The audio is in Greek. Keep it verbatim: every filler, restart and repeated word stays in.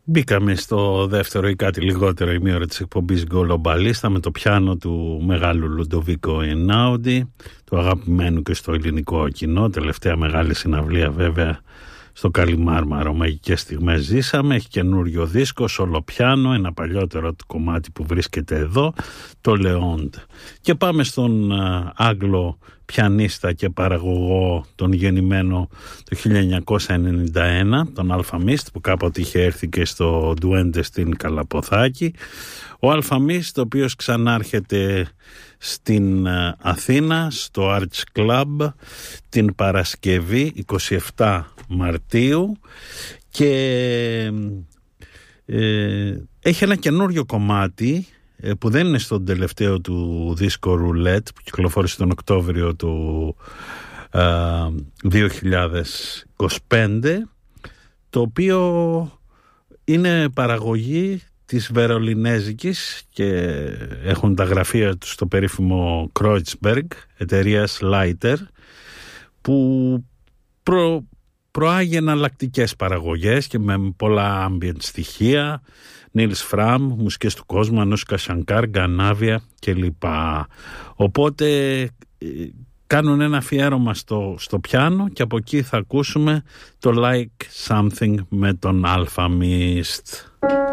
Μπήκαμε στο δεύτερο ή κάτι λιγότερο ημίωρο της εκπομπής Γκολομπαλίστα με το πιάνο του μεγάλου Λουντοβίκο Εινάουντι, του αγαπημένου και στο ελληνικό κοινό. Τελευταία μεγάλη συναυλία βέβαια στο Καλιμάρμαρο, μαγικές στιγμές ζήσαμε. Έχει καινούριο δίσκο, σολοπιάνο, ένα παλιότερο κομμάτι που βρίσκεται εδώ, το Leond. Και πάμε στον uh, Άγγλο πιανίστα και παραγωγό, τον γεννημένο το χίλια εννιακόσια ενενήντα ένα, τον Αλφα Μίστ, που κάποτε είχε έρθει και στο Ντουέντε στην Καλαποθάκη. Ο Αλφα Μίστ, ο οποίος ξανάρχεται στην Αθήνα, στο Arch Club, την Παρασκευή εικοστή εβδόμη Μαρτίου, και ε, έχει ένα καινούριο κομμάτι ε, που δεν είναι στον τελευταίο του δίσκο Roulette, που κυκλοφόρησε τον Οκτώβριο του ε, δύο χιλιάδες είκοσι πέντε, το οποίο είναι παραγωγή της Βερολινέζικης και έχουν τα γραφεία τους στο περίφημο Kreuzberg, εταιρείας Leiter, που προ, προάγει εναλλακτικές παραγωγές και με πολλά ambient στοιχεία. Νίλς Φραμ, μουσικές του κόσμου, Ανούσκα Σανκάρ, Γκανάβια κλπ. Οπότε κάνουν ένα αφιέρωμα στο, στο πιάνο και από εκεί θα ακούσουμε το Like Something με τον Alpha Mist.